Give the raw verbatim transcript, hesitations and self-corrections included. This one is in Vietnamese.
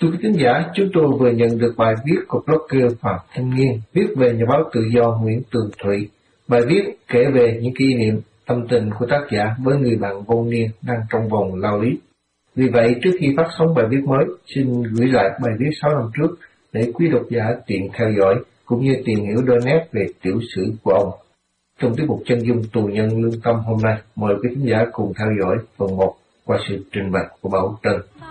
Thưa quý thính giả, chúng tôi vừa nhận được bài viết của blogger Phạm Thanh Nghiên viết về nhà báo tự do Nguyễn Tường Thụy. Bài viết kể về những kỷ niệm, tâm tình của tác giả với người bạn vô niên đang trong vòng lao lý. Vì vậy, trước khi phát sóng bài viết mới, xin gửi lại bài viết sáu năm trước để quý độc giả tiện theo dõi cũng như tìm hiểu đôi nét về tiểu sử của ông. Trong tiết mục chân dung tù nhân lương tâm hôm nay, mời quý thính giả cùng theo dõi phần một qua sự trình bày của Bảo Trân.